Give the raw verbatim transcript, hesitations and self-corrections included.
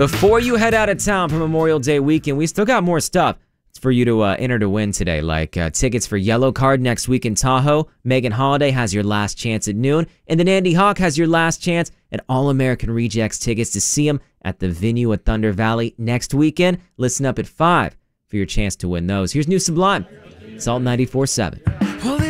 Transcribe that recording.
Before you head out of town for Memorial Day weekend, we still got more stuff for you to uh, enter to win today, like uh, tickets for Yellow Card next week in Tahoe. Megan Holiday has your last chance at noon, and then Andy Hawk has your last chance at All-American Rejects tickets to see him at the venue at Thunder Valley next weekend. Listen up at five for your chance to win those. Here's New Sublime. Salt ninety-four point seven.